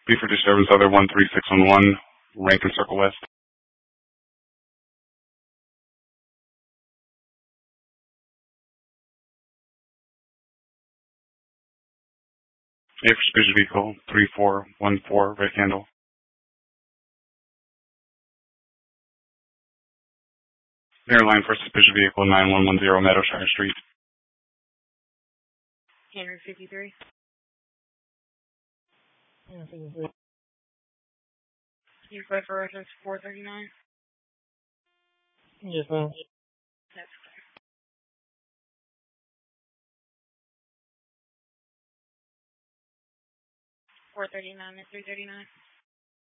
B for disturbance, other 13611, Rankin Circle West. A for suspicious vehicle, 3414, red candle. Airline for suspicious vehicle, 9110, Meadowshire Street. Henry 53. Henry 53. You play for reference 439? Yes, ma'am. That's clear. 439 and 339.